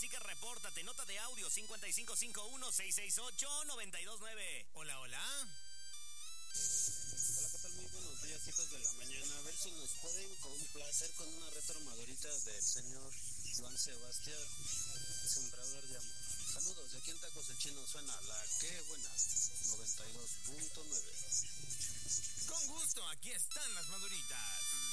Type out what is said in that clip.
así que repórtate. Nota de audio 5551-668-929. Hola, hola. Hola, ¿qué tal? Muy buenos días, hijos de la mañana. A ver si nos pueden complacer con una retromadorita del señor Joan Sebastián, Sembrador de Amor. Saludos, de aquí en Tacos el Chino suena la que buena, 92.9. Con gusto, aquí están las maduritas.